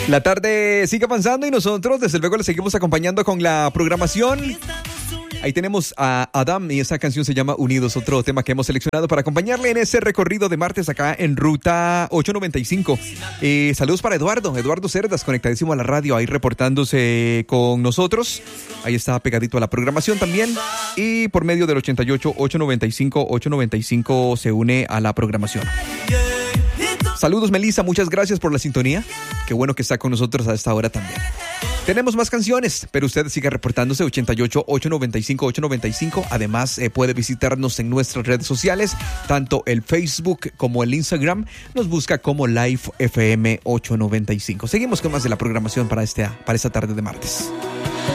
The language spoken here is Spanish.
La tarde sigue avanzando y nosotros desde luego le seguimos acompañando con la programación. Ahí tenemos a Adam y esa canción se llama Unidos, otro tema que hemos seleccionado para acompañarle en ese recorrido de martes acá en Ruta 895. Saludos para Eduardo Cerdas, conectadísimo a la radio, ahí reportándose con nosotros. Ahí está pegadito a la programación también. Y por medio del 88-895 se une a la programación. Saludos Melissa, muchas gracias por la sintonía. Qué bueno que está con nosotros a esta hora también. Tenemos más canciones, pero usted siga reportándose 88-895-895. Además, puede visitarnos en nuestras redes sociales, tanto el Facebook como el Instagram. Nos busca como Live FM 895. Seguimos con más de la programación para esta tarde de martes.